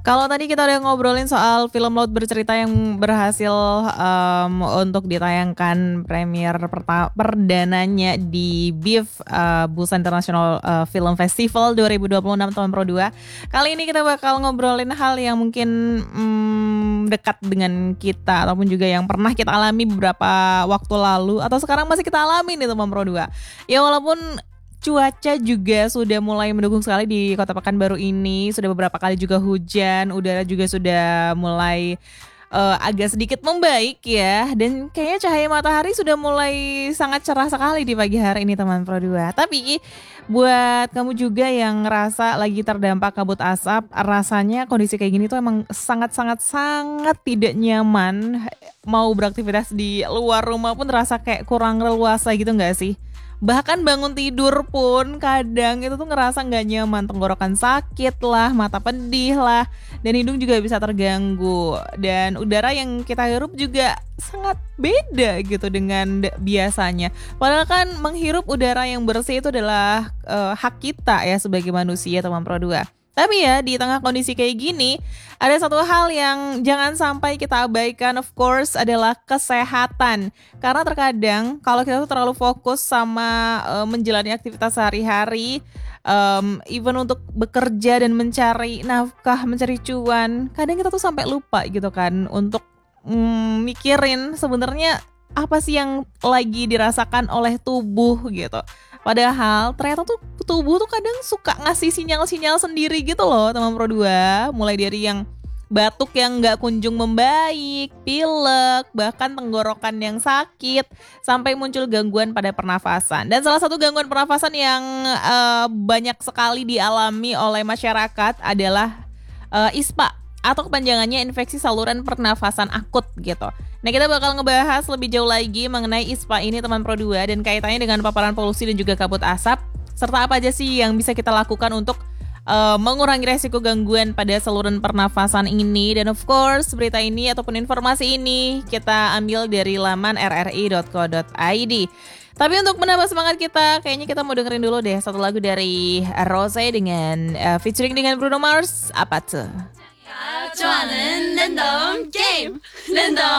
Kalau tadi kita udah ngobrolin soal film Laut Bercerita yang berhasil untuk ditayangkan premier perdananya di BIF Busan International Film Festival 2026 tahun Pro 2. Kali ini kita bakal ngobrolin hal yang mungkin dekat dengan kita ataupun juga yang pernah kita alami beberapa waktu lalu atau sekarang masih kita alami nih teman Pro 2. Ya walaupun cuaca juga sudah mulai mendukung sekali di Kota Pekanbaru ini. Sudah beberapa kali juga hujan, udara juga sudah mulai agak sedikit membaik ya. Dan kayaknya cahaya matahari sudah mulai sangat cerah sekali di pagi hari ini teman Pro 2. Tapi buat kamu juga yang ngerasa lagi terdampak kabut asap, rasanya kondisi kayak gini tuh emang sangat tidak nyaman. Mau beraktivitas di luar rumah pun terasa kayak kurang leluasa gitu gak sih? Bahkan bangun tidur pun kadang itu tuh ngerasa gak nyaman. Tenggorokan sakit lah, mata pedih lah, dan hidung juga bisa terganggu. Dan udara yang kita hirup juga sangat beda gitu dengan biasanya. Padahal kan menghirup udara yang bersih itu adalah hak kita ya sebagai manusia teman Pro 2. Tapi ya di tengah kondisi kayak gini, ada satu hal yang jangan sampai kita abaikan, of course, adalah kesehatan. Karena terkadang kalau kita tuh terlalu fokus sama menjalani aktivitas sehari-hari, even untuk bekerja dan mencari nafkah, mencari cuan, kadang kita tuh sampai lupa gitu kan untuk mikirin sebenarnya apa sih yang lagi dirasakan oleh tubuh gitu. Padahal ternyata tuh tubuh tuh kadang suka ngasih sinyal-sinyal sendiri gitu loh teman Pro 2. Mulai dari yang batuk yang gak kunjung membaik, pilek, bahkan tenggorokan yang sakit, sampai muncul gangguan pada pernafasan. Dan salah satu gangguan pernafasan yang banyak sekali dialami oleh masyarakat adalah ISPA atau kepanjangannya infeksi saluran pernafasan akut gitu. Nah kita bakal ngebahas lebih jauh lagi mengenai ISPA ini teman Pro 2 dan kaitannya dengan paparan polusi dan juga kabut asap, serta apa aja sih yang bisa kita lakukan untuk mengurangi resiko gangguan pada saluran pernafasan ini. Dan of course berita ini ataupun informasi ini kita ambil dari laman rri.co.id. Tapi untuk menambah semangat kita, kayaknya kita mau dengerin dulu deh satu lagu dari Rose dengan featuring dengan Bruno Mars. Apa tuh? 좋아하는 랜덤 게임 랜덤